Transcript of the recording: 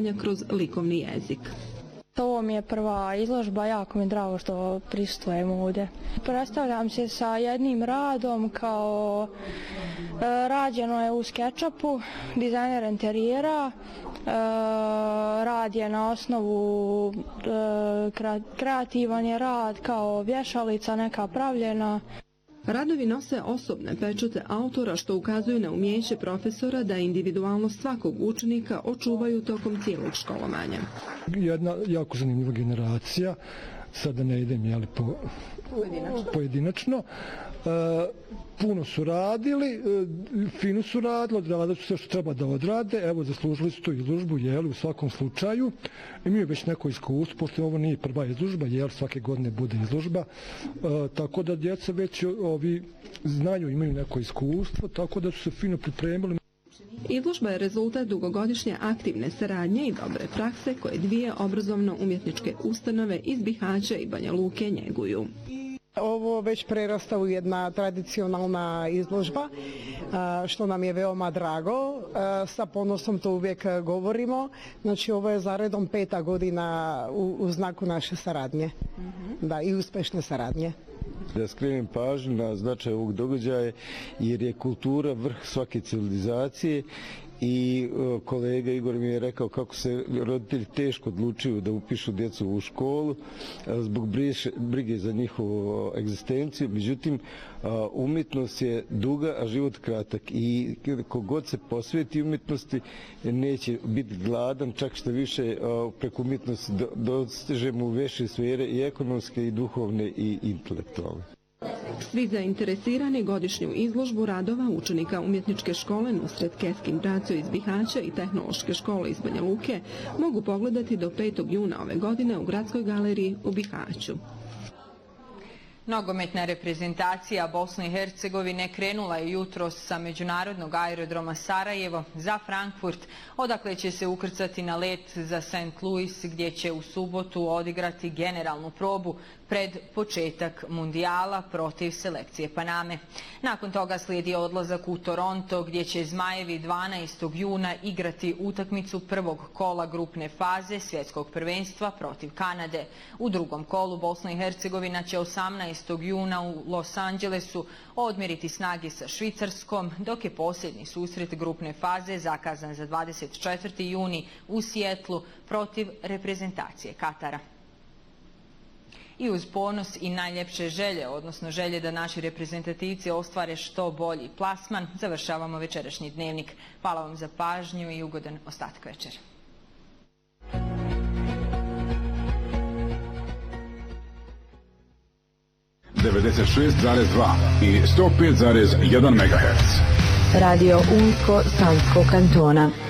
znanja kroz likovni jezik. Ovo mi je prva izložba, jako mi je drago što prisustvujem ovdje. Predstavljam se sa jednim radom kao rađeno je u SketchUpu, dizajner interijera, rad je na osnovu, kreativan je rad kao vješalica neka pravljena. Radovi nose osobne pečate autora što ukazuju na umjeće profesora da individualnost svakog učenika očuvaju tokom cijelog školovanja. Jedna jako zanimljiva generacija, sada ne idem pojedinačno. Puno su radili, fino su radili, odradili su sve što treba da odrade, evo zaslužili su tu izložbu, u svakom slučaju. Imaju već neko iskustvo, pošto ovo nije prva izložba, svake godine bude izložba, tako da djeca već znaju, imaju neko iskustvo, tako da su se fino pripremili. Izložba je rezultat dugogodišnje aktivne saradnje i dobre prakse koje dvije obrazovno-umjetničke ustanove iz Bihaća i Banja Luke njeguju. Ovo već prerasta u jedna tradicionalna izložba, što nam je veoma drago. Sa ponosom to uvijek govorimo. Znači, ovo je zaredom 5. godina u znaku naše saradnje. Da, i uspešne saradnje. Da skrenem pažnju na značaj ovog događaja, jer je kultura vrh svake civilizacije i kolega Igor mi je rekao kako se roditelji teško odlučuju da upišu djecu u školu zbog brige za njihovu egzistenciju. Međutim, umjetnost je duga, a život kratak i kogod se posveti umjetnosti neće biti gladan, čak što više preko umjetnosti dostižemo u veće sfere i ekonomske i duhovne i intelektualne. Svi zainteresirani godišnju izložbu radova učenika umjetničke škole Nusret Keskin Braco iz Bihaća i Tehnološke škole iz Banja Luke mogu pogledati do 5. juna ove godine u Gradskoj galeriji u Bihaću. Nogometna reprezentacija Bosne i Hercegovine krenula je jutros sa međunarodnog aerodroma Sarajevo za Frankfurt, odakle će se ukrcati na let za St. Louis gdje će u subotu odigrati generalnu probu pred početak mundijala protiv selekcije Paname. Nakon toga slijedi odlazak u Toronto gdje će Zmajevi 12. juna igrati utakmicu prvog kola grupne faze svjetskog prvenstva protiv Kanade. U drugom kolu Bosna i Hercegovina će 18. juna u Los Angelesu odmjeriti snage sa Švicarskom, dok je posljednji susret grupne faze zakazan za 24. juni u Sijetlu protiv reprezentacije Katara. I uz ponos i najljepše želje, odnosno želje da naši reprezentativci ostvare što bolji plasman, završavamo večerašnji dnevnik. Hvala vam za pažnju i ugodan ostatak večera. ...96,2 i 105,1 MHz. Radio Unsko Sanskog kantona.